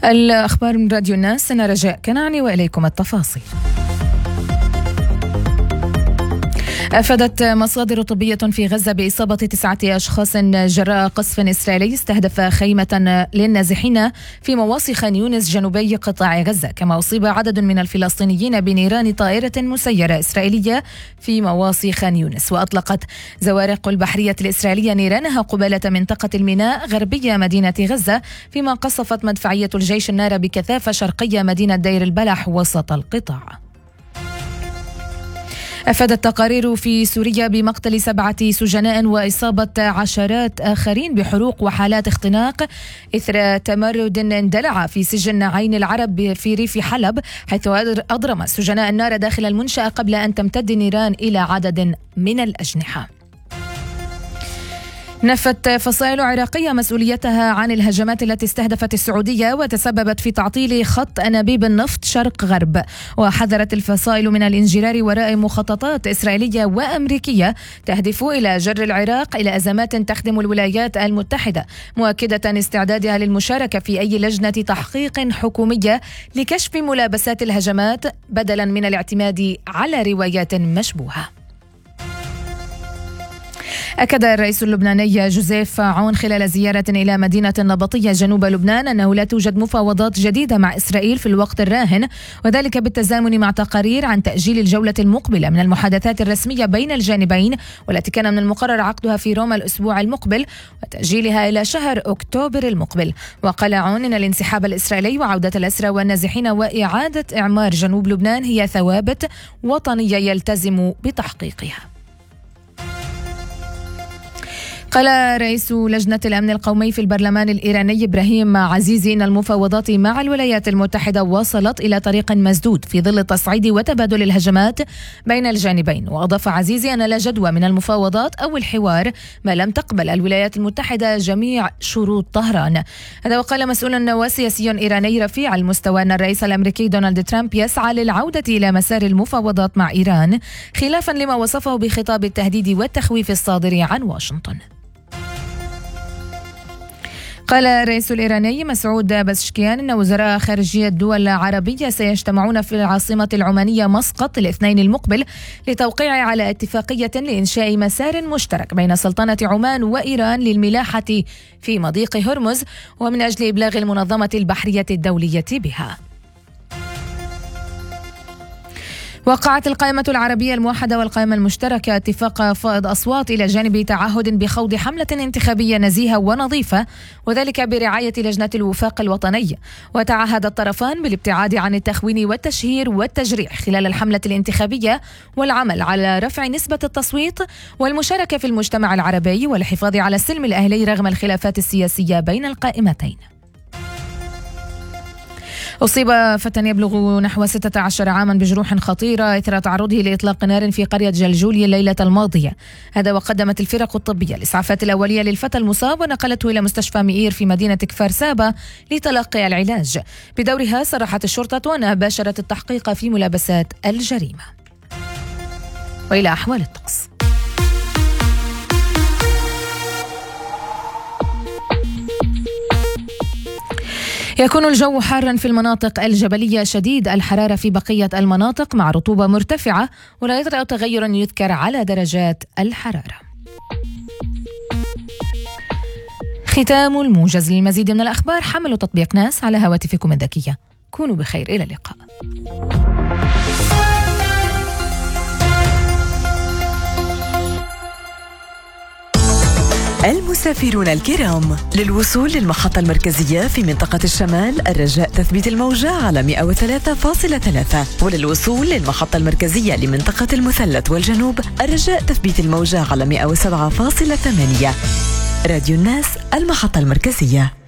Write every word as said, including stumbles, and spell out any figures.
الأخبار من راديو الناس، أنا رجاء كنعني وإليكم التفاصيل. أفادت مصادر طبية في غزة بإصابة تسعة أشخاص جراء قصف إسرائيلي استهدف خيمة للنازحين في مواصي خان يونس جنوبي قطاع غزة. كما أصيب عدد من الفلسطينيين بنيران طائرة مسيرة إسرائيلية في مواصي خان يونس. وأطلقت زوارق البحرية الإسرائيلية نيرانها قبالة منطقة الميناء غربية مدينة غزة، فيما قصفت مدفعية الجيش النار بكثافة شرقية مدينة دير البلح وسط القطاع. أفادت تقارير في سوريا بمقتل سبعة سجناء وإصابة عشرات آخرين بحروق وحالات اختناق إثر تمرد اندلع في سجن عين العرب في ريف حلب، حيث أضرم سجناء النار داخل المنشأة قبل أن تمتد النيران إلى عدد من الأجنحة. نفت فصائل عراقية مسؤوليتها عن الهجمات التي استهدفت السعودية وتسببت في تعطيل خط أنابيب النفط شرق غرب. وحذرت الفصائل من الانجرار وراء مخططات إسرائيلية وأمريكية تهدف إلى جر العراق إلى أزمات تخدم الولايات المتحدة، مؤكدة استعدادها للمشاركة في أي لجنة تحقيق حكومية لكشف ملابسات الهجمات بدلا من الاعتماد على روايات مشبوهة. أكد الرئيس اللبناني جوزيف عون خلال زيارة إلى مدينة النبطية جنوب لبنان أنه لا توجد مفاوضات جديدة مع إسرائيل في الوقت الراهن، وذلك بالتزامن مع تقارير عن تأجيل الجولة المقبلة من المحادثات الرسمية بين الجانبين، والتي كان من المقرر عقدها في روما الأسبوع المقبل وتأجيلها إلى شهر أكتوبر المقبل. وقال عون إن الانسحاب الإسرائيلي وعودة الأسرى والنازحين وإعادة إعمار جنوب لبنان هي ثوابت وطنية يلتزم بتحقيقها. قال رئيس لجنة الأمن القومي في البرلمان الإيراني إبراهيم عزيزي إن المفاوضات مع الولايات المتحدة وصلت إلى طريق مسدود في ظل التصعيد وتبادل الهجمات بين الجانبين. وأضاف عزيزي أن لا جدوى من المفاوضات أو الحوار ما لم تقبل الولايات المتحدة جميع شروط طهران. هذا وقال مسؤول وسياسي إيراني رفيع المستوى أن الرئيس الأمريكي دونالد ترامب يسعى للعودة إلى مسار المفاوضات مع إيران، خلافا لما وصفه بخطاب التهديد والتخويف الصادر عن واشنطن. قال الرئيس الإيراني مسعود بزشكيان إن وزراء خارجية الدول العربية سيجتمعون في العاصمة العمانية مسقط الاثنين المقبل لتوقيع على اتفاقية لإنشاء مسار مشترك بين سلطنة عمان وإيران للملاحة في مضيق هرمز، ومن أجل إبلاغ المنظمة البحرية الدولية بها. وقعت القائمة العربية الموحدة والقائمة المشتركة اتفاق فائض أصوات إلى جانب تعهد بخوض حملة انتخابية نزيهة ونظيفة، وذلك برعاية لجنة الوفاق الوطني. وتعهد الطرفان بالابتعاد عن التخوين والتشهير والتجريح خلال الحملة الانتخابية، والعمل على رفع نسبة التصويت والمشاركة في المجتمع العربي والحفاظ على السلم الأهلي رغم الخلافات السياسية بين القائمتين. أصيب فتى يبلغ نحو ستة عشر عاما بجروح خطيرة إثر تعرضه لإطلاق نار في قرية جلجولية الليلة الماضية. هذا وقدمت الفرق الطبية الإسعافات الأولية للفتى المصاب ونقلته إلى مستشفى مئير في مدينة كفار سابا لتلقي العلاج. بدورها صرحت الشرطة أنها باشرت التحقيق في ملابسات الجريمة. وإلى أحوال الطقس. يكون الجو حارا في المناطق الجبلية، شديد الحرارة في بقية المناطق مع رطوبة مرتفعة، ولا يطرأ تغير يذكر على درجات الحرارة. ختام الموجز. للمزيد من الأخبار حملوا تطبيق ناس على هواتفكم الذكية. كونوا بخير، إلى اللقاء. المسافرون الكرام، للوصول للمحطة المركزية في منطقة الشمال الرجاء تثبيت الموجة على مئة وثلاثة فاصلة ثلاثة، وللوصول للمحطة المركزية لمنطقة المثلث والجنوب الرجاء تثبيت الموجة على مئة وسبعة فاصلة ثمانية. راديو الناس، المحطة المركزية.